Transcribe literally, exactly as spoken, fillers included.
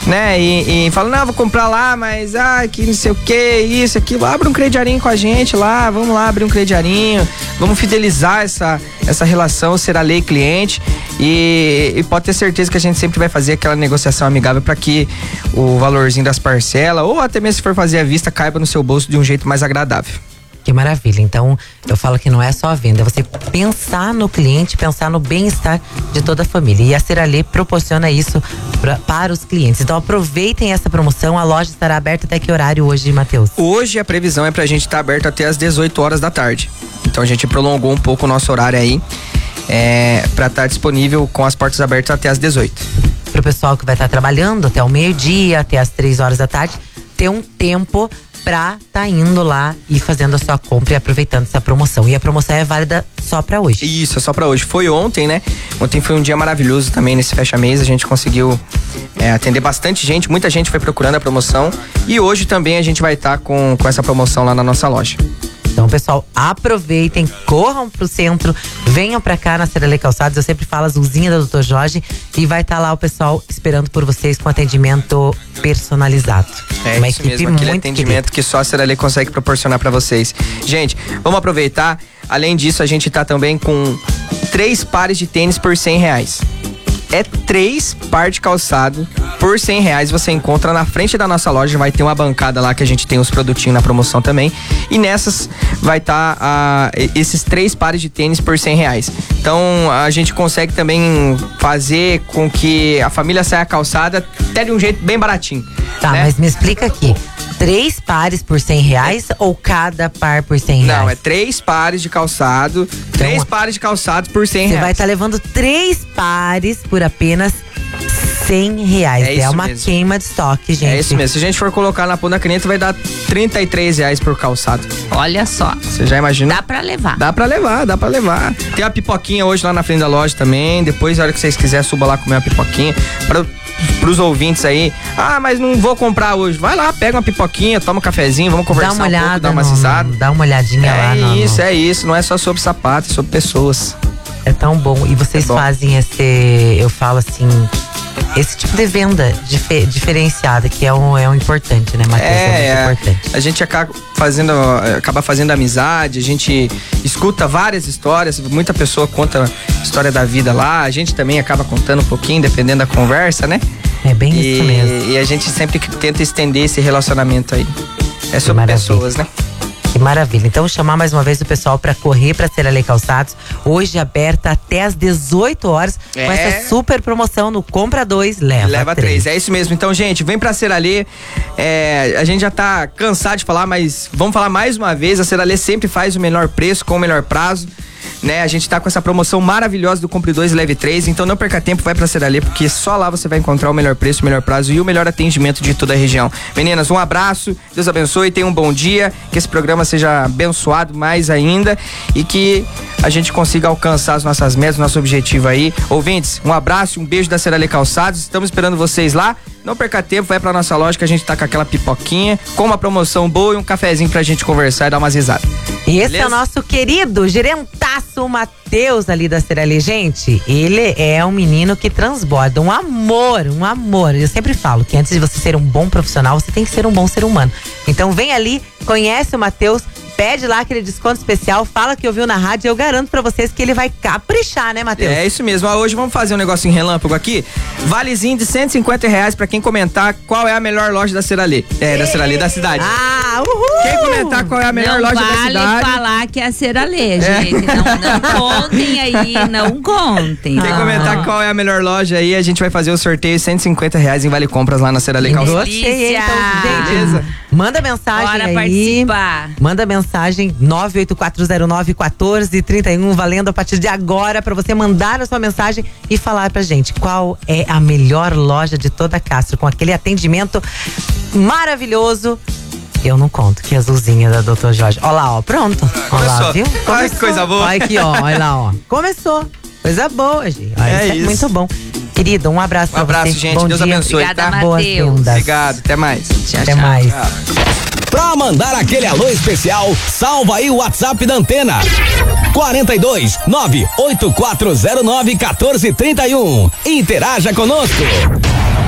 né? E, e fala, não, vou comprar lá, mas ah, que não sei o que, isso, aquilo. Abre um crediarinho com a gente lá, vamos lá abrir um crediarinho, vamos fidelizar essa, essa relação Seralê cliente e, e pode ter certeza que a gente sempre vai fazer aquela negociação amigável para que o valorzinho das parcelas, ou até mesmo se for fazer à vista, caiba no seu bolso de um jeito mais agradável. Que maravilha. Então, eu falo que não é só a venda, é você pensar no cliente, pensar no bem-estar de toda a família. E a Seralê proporciona isso pra, para os clientes. Então, aproveitem essa promoção. A loja estará aberta até que horário hoje, Matheus? Hoje a previsão é pra gente estar tá aberto até as dezoito horas da tarde. Então, a gente prolongou um pouco o nosso horário aí, é, pra estar tá disponível com as portas abertas até as dezoito. Para o pessoal que vai estar tá trabalhando até o meio-dia, até as três horas da tarde, ter um tempo pra tá indo lá e fazendo a sua compra e aproveitando essa promoção. E a promoção é válida só pra hoje. Isso, é só pra hoje. Foi ontem, né? Ontem foi um dia maravilhoso também nesse fecha-mês. A gente conseguiu é, atender bastante gente, muita gente foi procurando a promoção. E hoje também a gente vai estar tá com, com essa promoção lá na nossa loja. Então, pessoal, aproveitem, corram pro centro, venham pra cá na Seralê Calçados. Eu sempre falo azulzinha da doutor Jorge e vai estar tá lá o pessoal esperando por vocês com atendimento personalizado. É uma isso equipe mesmo, aquele muito atendimento querida. que só a Seralê consegue proporcionar pra vocês. Gente, vamos aproveitar. Além disso, a gente tá também com três pares de tênis por cem reais. É três par de calçado por cem reais. Você encontra na frente da nossa loja. Vai ter uma bancada lá que a gente tem os produtinhos na promoção também. E nessas vai estar tá, uh, esses três pares de tênis por cem reais. Então a gente consegue também fazer com que a família saia calçada até de um jeito bem baratinho. Tá, né? Mas me explica aqui. Três pares por cem reais é. ou cada par por cem reais? Não, é três pares de calçado, então, três pares de calçado por cem reais. Você vai estar tá levando três pares por apenas cem reais. É, é uma mesmo. queima de estoque, gente. É isso mesmo. Se a gente for colocar na ponta da caneta, vai dar trinta e três reais por calçado. Olha só. Você já imagina? Dá pra levar. Dá pra levar, dá pra levar. Tem uma pipoquinha hoje lá na frente da loja também. Depois, na hora que vocês quiserem, suba lá comer uma pipoquinha. Pra, pros ouvintes aí. Ah, mas não vou comprar hoje. Vai lá, pega uma pipoquinha, toma um cafezinho, vamos conversar dá uma olhada um pouco, dá uma no, cisada. Dá uma olhadinha é lá. É isso, no... é isso. Não é só sobre sapato, é sobre pessoas. É tão bom. E vocês é bom. Fazem esse, eu falo assim, esse tipo de venda dif- diferenciada, que é um, é um importante, né, Matheus? É, é muito importante. A gente acaba fazendo, acaba fazendo amizade, a gente escuta várias histórias, muita pessoa conta a história da vida lá, a gente também acaba contando um pouquinho, dependendo da conversa, né? É bem e, isso mesmo. E a gente sempre tenta estender esse relacionamento aí. É sobre pessoas, né? Que maravilha. Então, chamar mais uma vez o pessoal para correr para Seralê Calçados. Hoje aberta até às dezoito horas é. com essa super promoção no Compra dois, Leva, leva três. três. É isso mesmo. Então, gente, vem pra Seralê. É, a gente já tá cansado de falar, mas vamos falar mais uma vez. A Seralê sempre faz o menor preço com o melhor prazo. Né? A gente tá com essa promoção maravilhosa do Compre dois, Leve três, então não perca tempo, vai pra Seralê, porque só lá você vai encontrar o melhor preço, o melhor prazo e o melhor atendimento de toda a região. Meninas, um abraço, Deus abençoe, tenha um bom dia, que esse programa seja abençoado mais ainda e que a gente consiga alcançar as nossas metas, nosso objetivo aí. Ouvintes, um abraço, um beijo da Seralê Calçados, estamos esperando vocês lá. Não perca tempo, vai pra nossa loja que a gente tá com aquela pipoquinha, com uma promoção boa e um cafezinho pra gente conversar e dar umas risadas. E esse Beleza? É o nosso querido gerentaço Matheus ali da Seralê. Gente, ele é um menino que transborda um amor, um amor. Eu sempre falo que antes de você ser um bom profissional, você tem que ser um bom ser humano. Então vem ali, conhece o Matheus, pede lá aquele desconto especial, fala que ouviu na rádio e eu garanto pra vocês que ele vai caprichar, né, Matheus? É isso mesmo. Ah, hoje vamos fazer um negocinho relâmpago aqui. Valezinho de cento e cinquenta reais pra quem comentar qual é a melhor loja da Seralê. É, da Seralê, da cidade. Ah, uhul! Quem comentar qual é a melhor não loja vale da cidade. Não falar que é a Seralê, gente. É. Não, não contem aí, não contem. Quem ah. comentar qual é a melhor loja aí, a gente vai fazer o sorteio cento e cinquenta reais em Vale Compras lá na Seralê Calçados. Gostei, então, gente. Beleza? Manda mensagem Bora aí. participar. Manda mensagem nove oito quatro zero nove um quatro três um, valendo a partir de agora pra você mandar a sua mensagem e falar pra gente qual é a melhor loja de toda Castro, com aquele atendimento maravilhoso. Eu não conto, que azulzinha da doutor Jorge. Olha lá, ó, pronto. Olha lá, viu? Começou. Ai, que coisa boa. Olha aqui, ó, olha lá, ó. Começou. Coisa boa, gente. Olha, é isso, isso. É muito bom. Querido, um abraço um pra abraço, você. gente. Bom Deus dia. abençoe. Obrigada, tá? Matheus. Obrigado, até mais. Tchau, até tchau. mais. Tchau. Pra mandar aquele alô especial, salva aí o WhatsApp da Antena. quarenta e dois, nove oito quatro zero nove, um quatro três um. Interaja conosco.